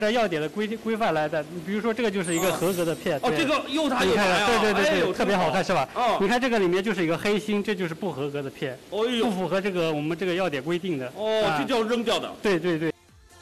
这药典的规范来的，你比如说这个就是一个合格的片。 哦，这个又大又白啊！ 对，特别好看是吧？ 哦， 你看这个里面就是一个黑心，这就是不合格的片， 哦呦， 不符合这个我们这个药典规定的。 哦，这叫扔掉的。 对。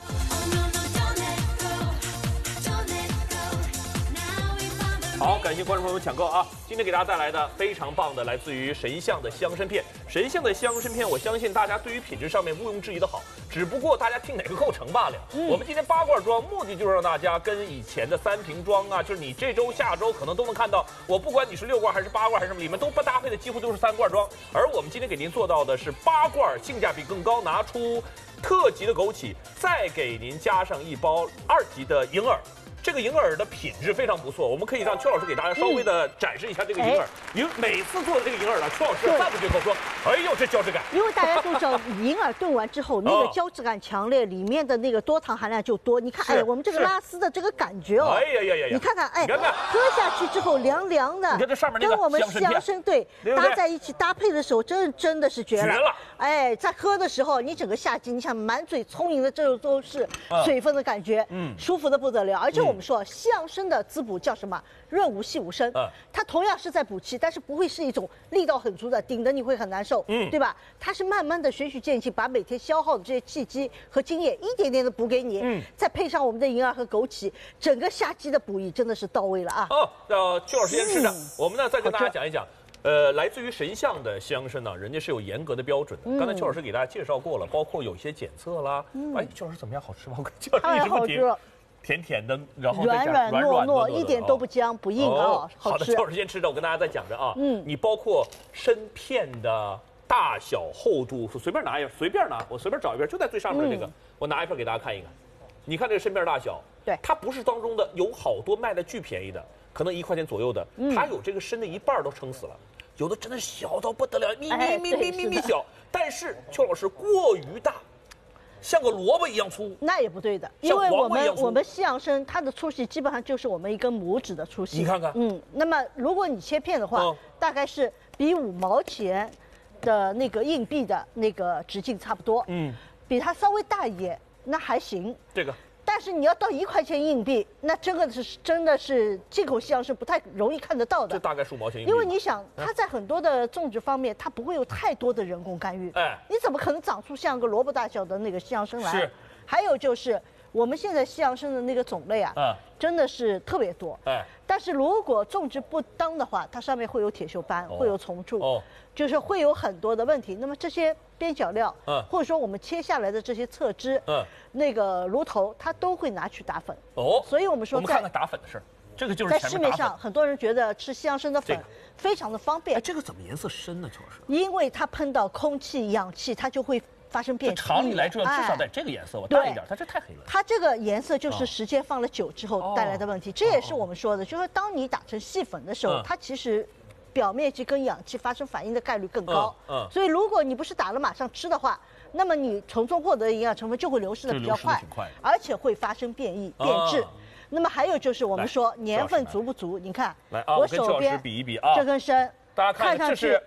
好，感谢观众朋友们抢购啊！今天给大家带来的非常棒的，来自于神象的香参片。神象的香参片，我相信大家对于品质上面毋庸置疑的好，只不过大家听哪个构成罢了。我们今天八罐装，目的就是让大家跟以前的3瓶装啊，就是你这周、下周可能都能看到。我不管你是6罐还是8罐还是什么，里面都不搭配的几乎都是3罐装。而我们今天给您做到的是8罐，性价比更高，拿出特级的枸杞，再给您加上1包2级的银耳。这个银耳的品质非常不错，我们可以让邱老师给大家稍微的展示一下这个银耳。每次做的这个银耳呢，邱老师赞不绝口说：“哎呦，这胶质感！” 因为大家都知道，银耳炖完之后，那个胶质感强烈，里面的那个多糖含量就多。你看，我们这个拉丝的这个感觉哦，你看看，喝下去之后凉凉的， 你看这上面那个跟我们香参对搭在一起搭配的时候，真的是绝了。在喝的时候，你整个夏季，你想满嘴充盈的，这都是水分的感觉，舒服的不得了，而且。我们说象参的滋补叫什么？润物细无声。它同样是在补气，但是不会是一种力道很足的，顶得你会很难受，对吧？它是慢慢的循序渐进，把每天消耗的这些气机和津液一点点的补给你，再配上我们的银耳和枸杞，整个夏季的补益真的是到位了啊！ 邱老师先吃着，我们呢再跟大家讲一讲。来自于神象的香参呢，人家是有严格的标准的。刚才邱老师给大家介绍过了，包括有些检测啦。邱老师怎么样？好吃吗？邱老师一直不停。甜甜的，然后软糯，一点都不僵不硬啊， 好的，邱老师先吃着，我跟大家再讲着啊。你包括参片的大小、厚度，随便拿一片，随便拿，我随便找一片，就在最上面的这个，我拿一片给大家看一看。你看这个参片大小， 对， 它不是当中的有好多卖的巨便宜的，可能1块钱左右的，它有这个参的一半都撑死了，有的真的小到不得了，咪小，但是邱老师过于大。像个萝卜一样粗， 那也不对的，因为我们西洋参它的粗细基本上就是我们一根拇指的粗细。 你看看， 那么如果你切片的话，大概是比5毛钱的那个硬币的那个直径差不多，比它稍微大一点，那还行。 这个。 但是你要到1块钱硬币，那真的是进口西洋参不太容易看得到的。 这大概15毛钱硬币。 因为你想，它在很多的种植方面，它不会有太多的人工干预。你怎么可能长出像个萝卜大小的那个西洋参来？ 是。 还有就是我们现在西洋参的那个种类啊，真的是特别多。但是如果种植不当的话，它上面会有铁锈斑，会有虫蛀，就是会有很多的问题。那么这些边角料，或者说我们切下来的这些侧枝，那个芦头，它都会拿去打粉。所以我们说， 我们看看打粉的事儿。这个就是在市面上，很多人觉得吃西洋参的粉非常的方便。 这个怎么颜色深呢？邱老师？ 因为它喷到空气、氧气，它就会发生变质。 常理来说，至少得这个颜色，我淡一点，它这太黑了。 它这个颜色就是时间放了久之后带来的问题。这也是我们说的，就是当你打成细粉的时候，它其实表面积跟氧气发生反应的概率更高。所以如果你不是打了马上吃的话，那么你从中获得的营养成分就会流失的比较快，而且会发生变异、变质。那么还有就是我们说年份足不足，你看我手边比一比啊， 这根参， 大家看这是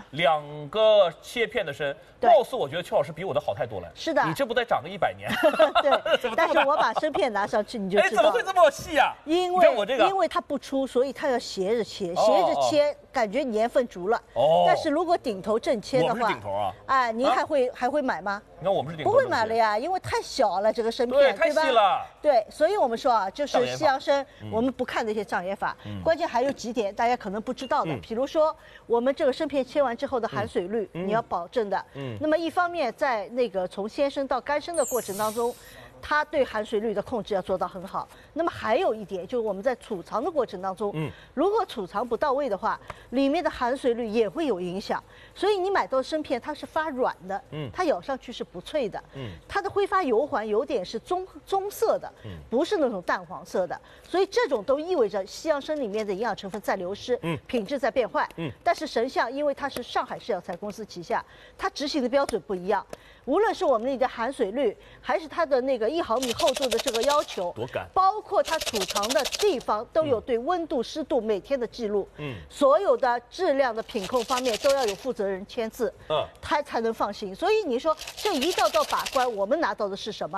2个切片的参，貌似我觉得邱老师比我的好太多了。 是的， 你这不得长个100年？ 对，但是我把参片拿上去你就知道。 怎么会这么细啊？ 因为它不粗，所以它要斜着切，感觉年份足了。但是如果顶头正切的话， 我们是顶头啊。 您还会买吗？ 那我们是顶头。 不会买了呀，因为太小了这个参片， 太细了。 对，所以我们说啊，就是西洋参，我们不看那些障眼法，关键还有几点大家可能不知道的，比如说我们这个参片切完之后的含水率，你要保证的。那么一方面在那个从鲜参到干参的过程当中，它对含水率的控制要做到很好。那么还有一点就是我们在储藏的过程当中，如果储藏不到位的话，里面的含水率也会有影响。所以你买到参片它是发软的，它咬上去是不脆的，它的挥发油环有点是棕色的，不是那种淡黄色的。所以这种都意味着西洋参里面的营养成分在流失，品质在变坏。但是神象因为它是上海市药材公司旗下，它执行的标准不一样。无论是我们的含水率，还是它的那个1毫米厚度的这个要求，包括它储藏的地方，都有对温度、湿度每天的记录。所有的质量的品控方面都要有负责人签字，它才能放心。所以你说这一道道把关，我们拿到的是什么？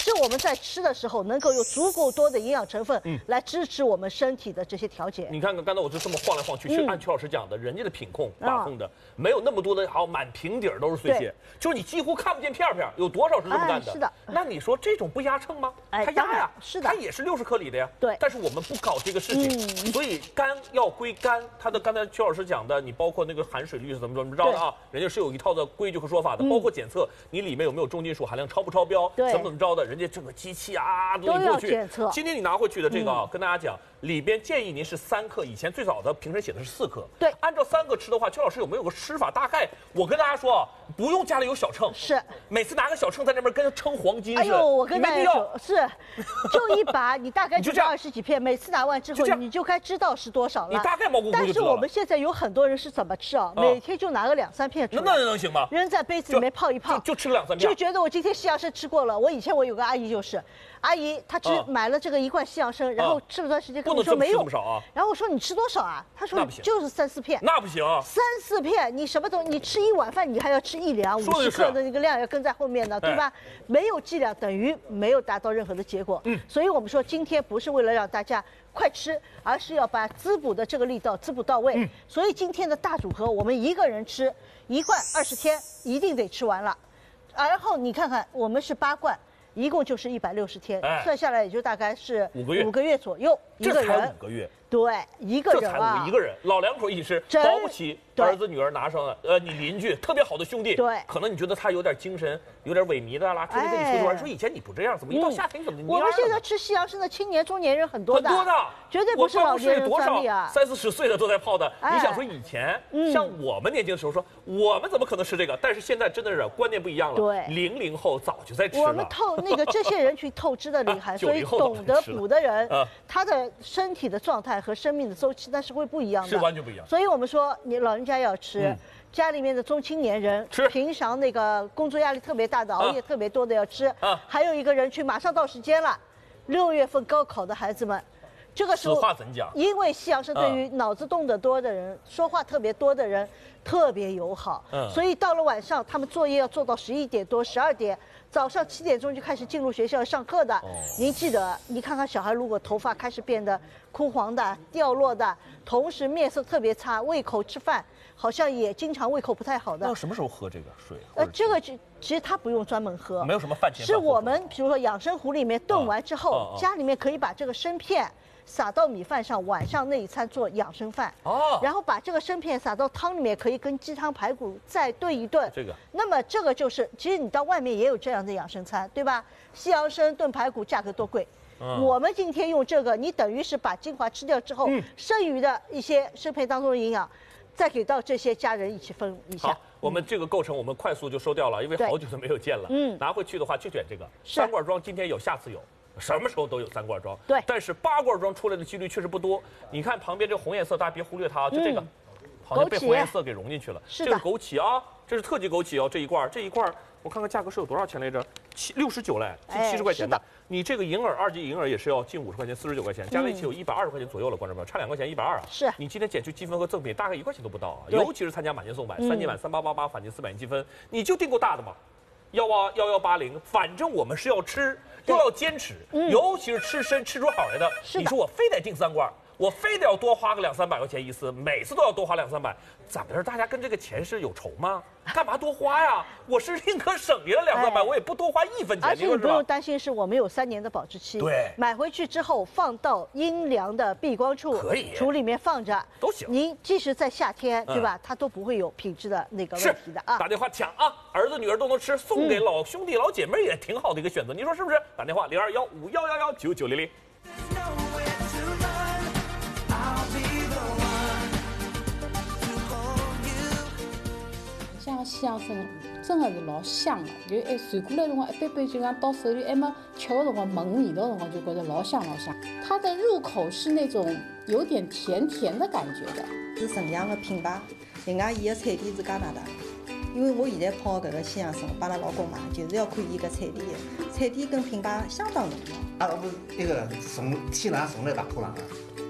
是我们在吃的时候能够有足够多的营养成分来支持我们身体的这些调节。 你看看刚才我就这么晃来晃去，是按曲老师讲的，人家的品控把控的没有那么多的好满瓶底儿都是碎屑，就是你几乎看不见片片，有多少是这么干的？ 是的。 那你说这种不压秤吗？它压呀， 是的， 它也是60克里的呀。 对。 但是我们不搞这个事情，所以肝要归肝。它的刚才曲老师讲的，你包括那个含水率是怎么着的啊？人家是有一套的规矩和说法的，包括检测你里面有没有重金属含量超不超标，怎么着的，人家整个机器啊都过去检测。 今天你拿回去的这个啊，跟大家讲，里边建议您是3克，以前最早的评审写的是4克。 对， 按照3个吃的话，曲老师有没有个吃法？大概我跟大家说，不用家里有小秤， 是每次拿个小秤在那边跟称黄金似的。 哎呦，我跟大家说，是就一把，你大概就20几片，每次拿完之后你就该知道是多少了。 你大概毛估估就知道了。 但是我们现在有很多人是怎么吃啊？每天就拿个2、3片出来， 那能行吗？ 扔在杯子里面泡一泡， 就吃2、3片， 就觉得我今天西洋参吃过了。我以前有个阿姨就是，阿姨她买了这个1罐西洋参，然后吃了段时间跟我说没有，然后我说你吃多少啊？她说就是3、4片。 那不行 ，3、4片，你什么你吃1碗饭，你还要吃1两50克的那个量要跟在后面的，对吧？没有剂量等于没有达到任何的结果。所以我们说今天不是为了让大家快吃，而是要把滋补的这个力道滋补到位。所以今天的大组合，我们一个人吃1罐20天一定得吃完了。然后你看看，我们是8罐，一共就是160天，算下来也就大概是5个月左右，一个人。 这才5个月。 对，一个人啊， 一个人，老两口一起吃，保不齐儿子女儿拿上了，你邻居特别好的兄弟， 对， 可能你觉得他有点精神，有点萎靡的啦，天天跟你出去玩，说以前你不这样，怎么一到夏天你怎么？ 我们现在吃西洋参的青年、中年人很多的，绝对不是老年人专利啊 ，30、40岁的都在泡的。你想说以前像我们年轻的时候，说我们怎么可能吃这个？但是现在真的是观念不一样了， 对 ，00后早就在吃了。 我们这些人群透支的厉害，所以懂得补的人，他的身体的状态和生命的周期那是会不一样的， 是完全不一样。 所以我们说，你老人家要吃，家里面的中青年人吃， 平常那个工作压力特别大的、熬夜特别多的要吃。还有一个人群马上到时间了，6月份高考的孩子们，这个时候实话怎讲？ 因为西洋参对于脑子动得多的人、说话特别多的人特别友好，所以到了晚上他们作业要做到11点多、12点。早上7点钟就开始进入学校上课的，您记得，你看看小孩如果头发开始变得枯黄的、掉落的，同时面色特别差，胃口吃饭好像也经常胃口不太好的。 那什么时候喝这个水？ 这个其实他不用专门喝， 没有什么饭前。 是我们比如说养生壶里面炖完之后，家里面可以把这个参片撒到米饭上，晚上那一餐做养生饭。然后把这个参片撒到汤里面，可以跟鸡汤排骨再炖一炖。 这个， 那么这个就是，其实你到外面也有这样的养生餐，对吧？西洋参炖排骨价格多贵。我们今天用这个，你等于是把精华吃掉之后，剩余的一些参片当中的营养，再给到这些家人一起分一下。 好，我们这个构成我们快速就收掉了，因为好久都没有见了。拿回去的话就选这个3罐装，今天有，下次有。什么时候都有3罐装， 对， 但是8罐装出来的几率确实不多。你看旁边这个红颜色，大家别忽略它啊，就这个，好像被红颜色给融进去了。这是枸杞啊，这是特级枸杞哦，这一罐，我看看价格是有多少钱来着？69嘞，近70块钱的。你这个银耳2级银耳也是要近50块钱，49块钱，加在一起有120块钱左右了，观众朋友，差2块钱120啊。 是你今天减去积分和赠品，大概1块钱都不到啊。尤其是参加满减送买，3级满3888返金400元积分，你就订购大的嘛。1180，反正我们是要吃，又要坚持，尤其是吃参吃出好来的。你说我非得订3罐，我非得要多花个200、300块钱一次，每次都要多花200、300，怎么着？大家跟这个钱是有仇吗？干嘛多花呀？我是宁可省下了200、300，我也不多花1分钱。 而且你不用担心，是我们有3年的保质期。 对， 买回去之后放到阴凉的避光处， 可以橱里面放着都行。 您即使在夏天，对吧？它都不会有品质的那个问题的啊。 打电话抢啊，儿子女儿都能吃，送给老兄弟老姐妹也挺好的一个选择。你说是不是？打电话021511999900。 像西洋参真的是老香的，就传过来的辰光，一般般就讲到手里还没吃的辰光，闻味道的辰光就觉得老香老香。它的入口是那种有点甜甜的感觉的， 是纯阳的品牌。另外，伊的产地是加拿大，因为我现在泡搿个西洋参，帮㑚老公买，就是要看伊个产地的，产地跟品牌相当浓啊，不是那个从天上送来大土壤啊。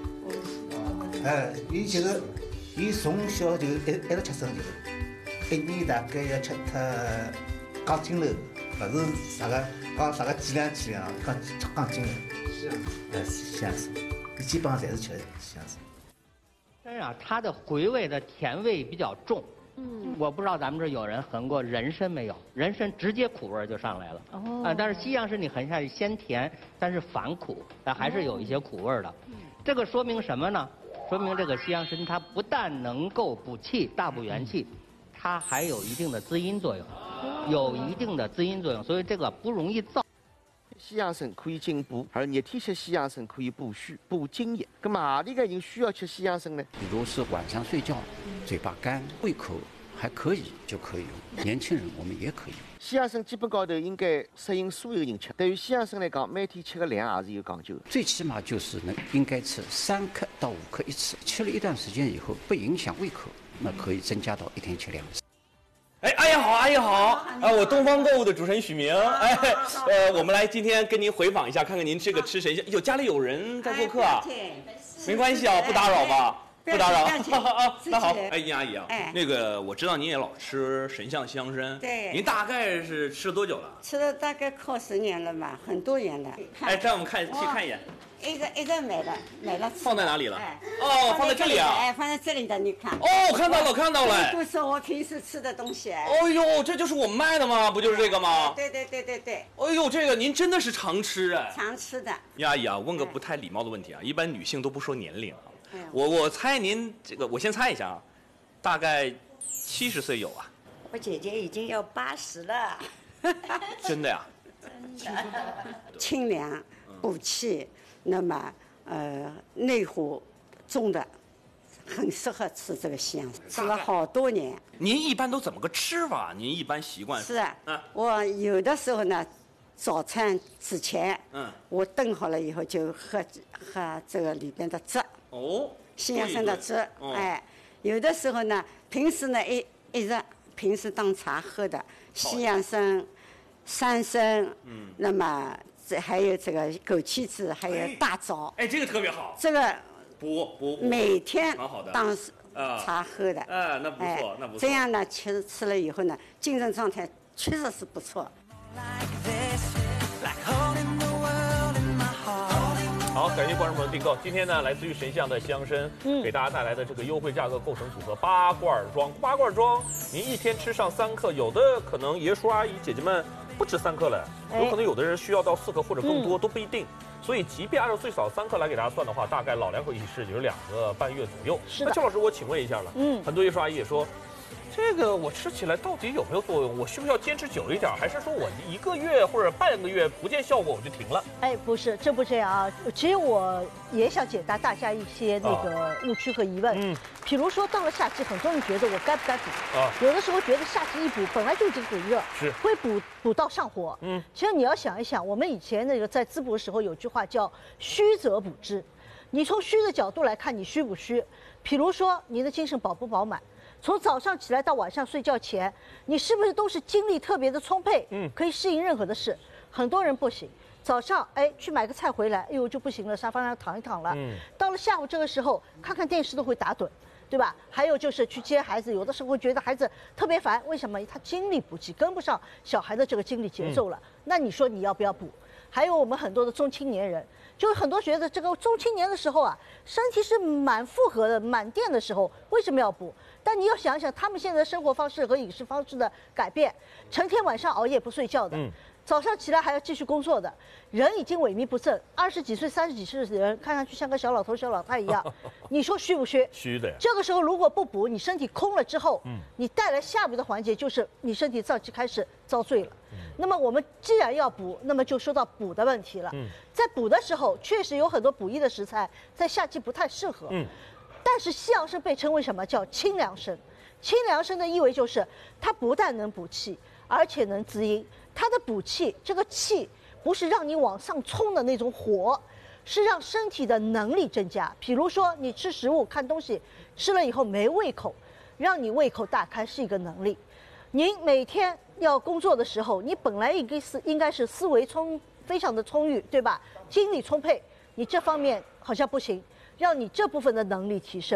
伊就是伊从小就一直吃参，就是1年大概要吃脱钢筋肉，勿是啥个讲大家剂量，讲精神，西洋参，基本上侪是吃西洋参。 参啊，它的回味的甜味比较重。我不知道咱们这有人横过人参没有？人参直接苦味就上来了。但是西洋参你横下去鲜甜，但是反苦，但还是有一些苦味的。这个说明什么呢？说明这个西洋参它不但能够补气、大补元气，它还有一定的滋阴作用，所以这个不容易燥。 西洋参可以进补，而热天吃西洋参可以补虚、补津液。那么哪里个人需要吃西洋参呢？ 比如是晚上睡觉，嘴巴干、胃口还可以就可以用。年轻人我们也可以用。 西洋参基本高头应该适应所有人吃。对于西洋参来讲，每天吃个量也是有讲究的。 最起码就是应该吃3克到5克一次，吃了一段时间以后不影响胃口，那可以增加到1天吃2次。 阿姨好，阿姨好，我东方购物的主持人许明，我们来今天跟您回访一下，看看您这个吃神仙，有家里有人在做客啊？没关系啊，不打扰吧？不打扰啊。那好，殷阿姨啊，那个我知道您也老吃神象西洋参， 对， 您大概是吃了多久了？ 吃了大概靠10年了吧，很多年了。 这样我们去看一眼。 一直买了。 放在哪里了？放在这里啊。 放在这里的，你看。 看到了。 都是我平时吃的东西。 哎呦，这就是我们卖的吗？不就是这个吗？ 对。 哎呦，这个您真的是常吃哎。 常吃的。 殷阿姨啊，问个不太礼貌的问题啊，一般女性都不说年龄啊。我猜您这个，我先猜一下啊，大概70岁有啊。 我姐姐已经要80了。 真的呀？ 清凉补气。那么，内火重的，很适合吃这个西洋参，吃了好多年。 您一般都怎么个吃法？您一般习惯？ 是啊，我有的时候呢，早餐之前，我炖好了以后就喝这个里边的汁。西洋参的汁，有的时候呢，平时呢平时当茶喝的西洋参、山参，那么。还有这个枸杞子，还有大枣。 这个特别好。 这个补每天当茶喝的。 那不错，那不错。 这样呢，吃了以后呢，精神状态确实是不错。 好，感谢观众朋友订购。今天呢，来自于神象的西洋参，给大家带来的这个优惠价格构成组合8罐装。8罐装，您一天吃上3克，有的可能爷叔阿姨姐姐们。不止3克了，有可能有的人需要到4克或者更多，都不一定。所以，即便按照最少3克来给大家算的话，大概老2口一起吃也就2个半月左右。那邱老师，我请问一下了，很多爷叔阿姨也说，这个我吃起来到底有没有作用？我需不需要坚持久一点？还是说我1个月或者半个月不见效果我就停了？ 不是，这不这样啊。其实我也想解答大家一些那个误区和疑问。比如说到了夏季，很多人觉得我该不该补？有的时候觉得夏季一补本来就已经很热，会补到上火。其实你要想一想，我们以前那个在滋补的时候有句话叫“虚则补之”。你从虚的角度来看，你虚不虚？比如说你的精神饱不饱满？从早上起来到晚上睡觉前，你是不是都是精力特别的充沛？可以适应任何的事。很多人不行，早上去买个菜回来，就不行了，沙发上躺一躺了。到了下午这个时候，看看电视都会打盹。对吧？还有就是去接孩子，有的时候觉得孩子特别烦，为什么？他精力不济，跟不上小孩的这个精力节奏了。那你说你要不要补？还有我们很多的中青年人，就很多觉得这个中青年的时候啊，身体是满负荷的、满电的时候，为什么要补？但你要想想他们现在的生活方式和饮食方式的改变，成天晚上熬夜不睡觉的。早上起来还要继续工作的人已经萎靡不振，20几岁、30几岁的人看上去像个小老头、小老太一样，你说虚不虚？ 虚的呀。 这个时候如果不补，你身体空了之后，你带来下部的环节就是你身体脏器开始遭罪了。那么我们既然要补，那么就说到补的问题了。在补的时候，确实有很多补益的食材在夏季不太适合。但是西洋参被称为什么叫清凉参？清凉参的意味就是它不但能补气，而且能滋阴。它的补气，这个气不是让你往上冲的那种火，是让身体的能力增加。比如说你吃食物、看东西，吃了以后没胃口，让你胃口打开是一个能力。您每天要工作的时候，你本来应该是思维非常的充裕，对吧？精力充沛，你这方面好像不行，让你这部分的能力提升。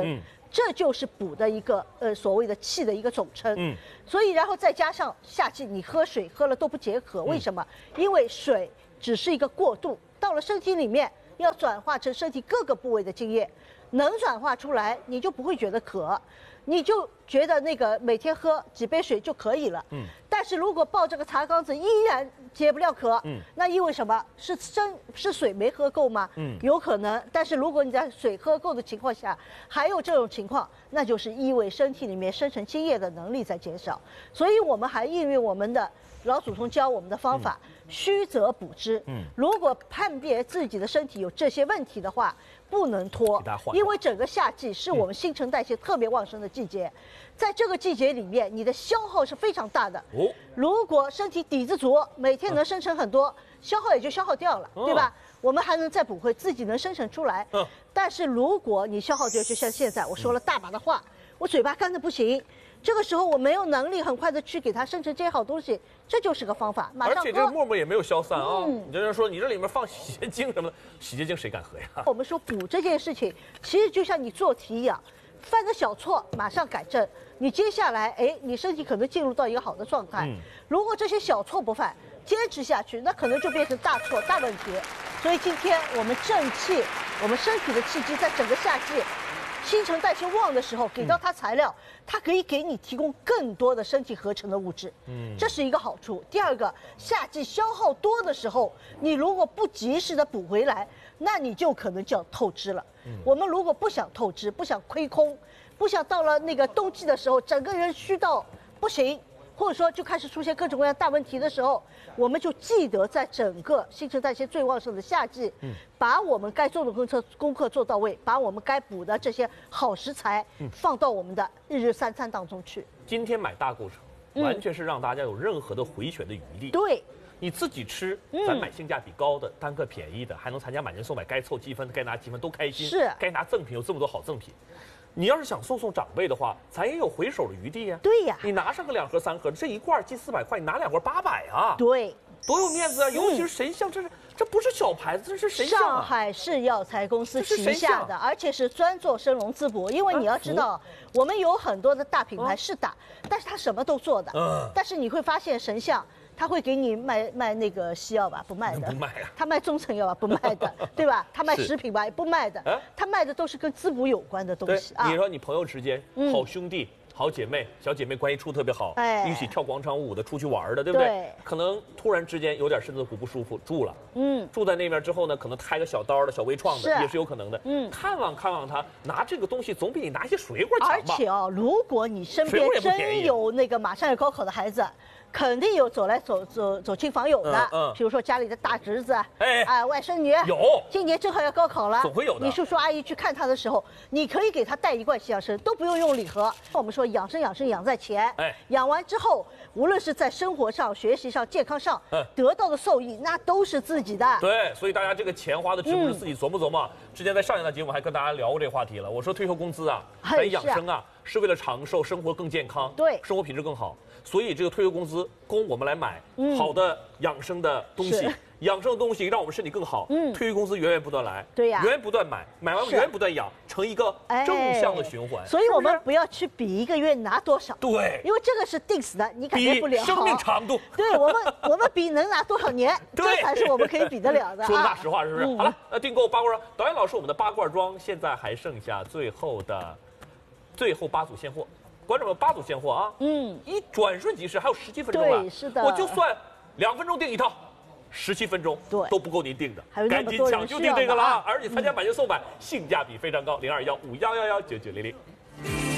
这就是补的一个所谓的气的一个总称。所以然后再加上夏季你喝水喝了都不解渴，为什么？因为水只是一个过渡，到了身体里面要转化成身体各个部位的津液，能转化出来，你就不会觉得渴。你就觉得那个每天喝几杯水就可以了。但是如果抱这个茶缸子依然解不了渴，那意味什么？是水没喝够吗？有可能。但是如果你在水喝够的情况下，还有这种情况，那就是意味身体里面生成津液的能力在减少。所以我们还应用我们的老祖宗教我们的方法，虚则补之。如果判别自己的身体有这些问题的话，不能拖，因为整个夏季是我们新陈代谢特别旺盛的季节，在这个季节里面，你的消耗是非常大的。如果身体底子足，每天能生成很多，消耗也就消耗掉了，对吧？我们还能再补回，自己能生成出来。但是如果你消耗掉，就像现在我说了大把的话，我嘴巴干的不行。这个时候我没有能力很快的去给它生成这些好东西，这就是个方法。马上喝。 而且这个沫沫也没有消散啊！你这人说你这里面放洗洁精什么的，洗洁精谁敢喝呀？ 我们说补这件事情，其实就像你做题一样，犯个小错马上改正，你接下来你身体可能进入到一个好的状态。如果这些小错不犯，坚持下去，那可能就变成大错大问题。所以今天我们正气，我们身体的气机在整个夏季。新陈代谢旺的时候，给到它材料，它可以给你提供更多的身体合成的物质，这是一个好处。第二个，夏季消耗多的时候，你如果不及时的补回来，那你就可能叫透支了。我们如果不想透支，不想亏空，不想到了那个冬季的时候，整个人虚到不行，或者说就开始出现各种各样大问题的时候，我们就记得在整个新陈代谢最旺盛的夏季，把我们该做的功课做到位，把我们该补的这些好食材放到我们的日日三餐当中去。 今天买大购城，完全是让大家有任何的回旋的余地。 对， 你自己吃，咱买性价比高的，单个便宜的，还能参加买年送买，该凑积分该拿积分都开心， 是该拿赠品有这么多好赠品。你要是想送长辈的话，咱也有回手的余地呀。 对呀， 你拿上个2盒3盒，这一罐近400块，你拿2盒800啊。 对， 多有面子啊！尤其是神象，这不是小牌子，这是神象上海市药材公司旗下的，而且是专做生龙滋补。因为你要知道，我们有很多的大品牌是打，但是它什么都做的。但是你会发现神象。他会给你卖那个西药吧，不卖的。 不卖啊。 他卖中成药吧，不卖的，对吧？他卖食品吧，也不卖的。他卖的都是跟滋补有关的东西啊。 你说你朋友之间，好兄弟、好姐妹、小姐妹关系处特别好，一起跳广场舞的、出去玩的，对不对？可能突然之间有点身子骨不舒服，住了。住在那边之后呢，可能开个小刀的小微创的，也是有可能的。看望他，拿这个东西总比你拿一些水果强吧。 而且如果你身边真有那个马上要高考的孩子。肯定有走亲访友的，比如说家里的大侄子，外甥女， 有， 今年正好要高考了， 总会有的。 你叔叔阿姨去看他的时候，你可以给他带一罐西洋参，都不用用礼盒。我们说养生养在前，养完之后，无论是在生活上、学习上、健康上，得到的受益，那都是自己的。 对，所以大家这个钱花的值不值自己琢磨。之前在上一档节目还跟大家聊过这个话题了，我说退休工资啊，咱养生啊，是为了长寿，生活更健康， 对， 生活品质更好。所以这个退休工资供我们来买好的养生的东西，养生的东西让我们身体更好。退休工资源源不断来， 对呀， 源源不断买完源源不断养，成一个正向的循环。 所以我们不要去比一个月拿多少， 对， 因为这个是定死的，你改变不了。 生命长度， 对我们比能拿多少年，这才是我们可以比得了的。 说的大实话是不是？好了，那订购八罐装，导演老师，我们的8罐装现在还剩下最后8组现货。观众们8组现货啊，一转瞬即逝，还有17分钟了。 对，是的。 我就算2分钟订一套，17分钟都不够您订的，赶紧抢就订这个了啊！而且参加买就送买，性价比非常高，0215111990。